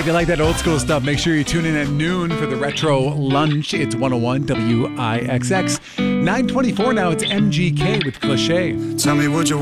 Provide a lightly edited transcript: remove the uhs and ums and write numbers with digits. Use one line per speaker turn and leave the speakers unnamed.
if you like that old school stuff, make sure you tune in at noon for the Retro Lunch. It's 101 WIXX. 9:24 now, it's MGK with Cliché.
Tell me, would you